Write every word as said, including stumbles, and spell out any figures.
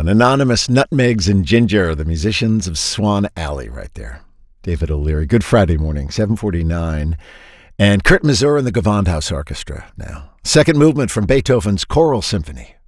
one. Anonymous, Nutmegs and Ginger, the musicians of Swan Alley right there. David O'Leary. Good Friday morning, seven forty-nine. And Kurt Masur and the Gewandhaus Orchestra now. Second movement from Beethoven's Choral Symphony.